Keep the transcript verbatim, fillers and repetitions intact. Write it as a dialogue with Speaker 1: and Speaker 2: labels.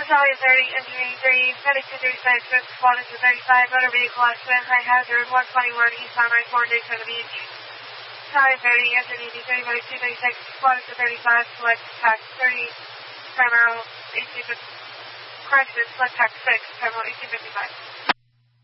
Speaker 1: Charlie thirty, engineering three, heading to thirty-six, responding to thirty-five, motor vehicle accident, high hazard, one twenty-one, eastbound I four, Daytona Beach. Charlie thirty, engineering three, heading to thirty-six, responding to thirty-five, select tax thirty, Camaro eighteen fifty, correction, select tax six, Camaro eighteen fifty-five.